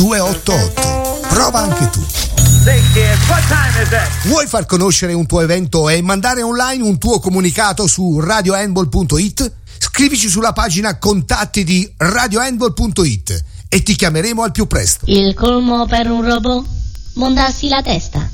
288. Prova anche tu. Vuoi far conoscere un tuo evento e mandare online un tuo comunicato su radiohandball.it? Scrivici sulla pagina contatti di radiohandball.it e ti chiameremo al più presto. Il colmo per un robot? Mondarsi la testa.